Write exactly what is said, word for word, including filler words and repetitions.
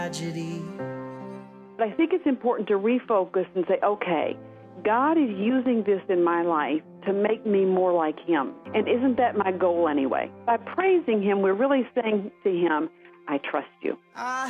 But I think it's important to refocus and say, okay, God is using this in my life to make me more like Him. And isn't that my goal anyway? By praising Him, we're really saying to Him, I trust you.